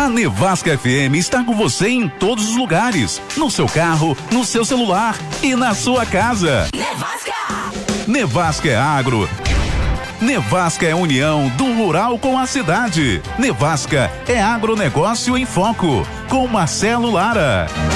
A Nevasca FM está com você em todos os lugares, no seu carro, no seu celular e na sua casa. Nevasca é agro. Nevasca é união do rural com a cidade. Nevasca é agronegócio em foco, com Marcelo Lara.